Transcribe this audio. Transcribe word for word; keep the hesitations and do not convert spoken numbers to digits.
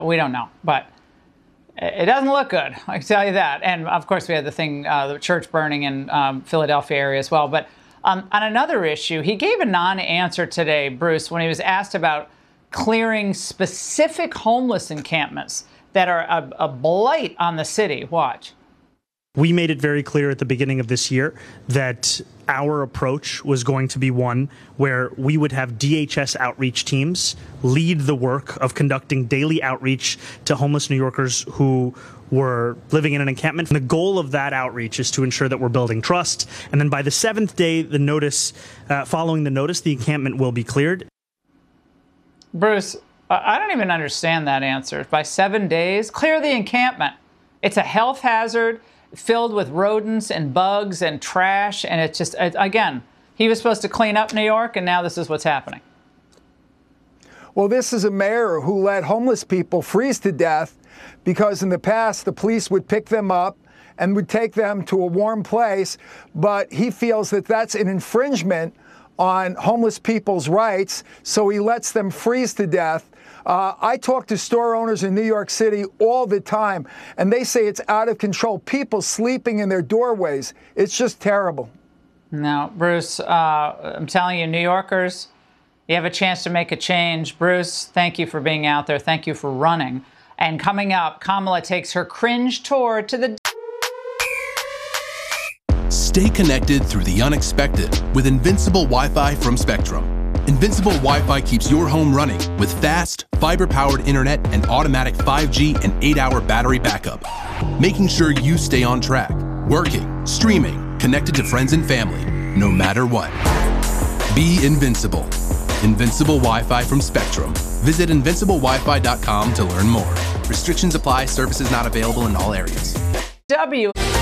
We don't know, but it doesn't look good, I can tell you that. And of course, we had the thing, uh, the church burning in um, Philadelphia area as well. But um, on another issue, he gave a non-answer today, Bruce, when he was asked about clearing specific homeless encampments that are a, a blight on the city. Watch. We made it very clear at the beginning of this year that our approach was going to be one where we would have D H S outreach teams lead the work of conducting daily outreach to homeless New Yorkers who were living in an encampment. And the goal of that outreach is to ensure that we're building trust. And then by the seventh day, the notice, uh, following the notice, the encampment will be cleared. Bruce, I don't even understand that answer. By seven days, clear the encampment. It's a health hazard, filled with rodents and bugs and trash. And it's just, again, he was supposed to clean up New York, and now this is what's happening. Well, this is a mayor who let homeless people freeze to death because in the past the police would pick them up and would take them to a warm place. But he feels that that's an infringement on homeless people's rights, so he lets them freeze to death. Uh, I talk to store owners in New York City all the time, and they say it's out of control. People sleeping in their doorways. It's just terrible. Now, Bruce, uh, I'm telling you, New Yorkers, you have a chance to make a change. Bruce, thank you for being out there. Thank you for running. And coming up, Kamala takes her cringe tour to the... Stay connected through the unexpected with Invincible Wi-Fi from Spectrum. Invincible Wi-Fi keeps your home running with fast, fiber-powered internet and automatic five G and eight hour battery backup, making sure you stay on track, working, streaming, connected to friends and family, no matter what. Be invincible. Invincible Wi-Fi from Spectrum. Visit invincible wi fi dot com to learn more. Restrictions apply. Services not available in all areas. W.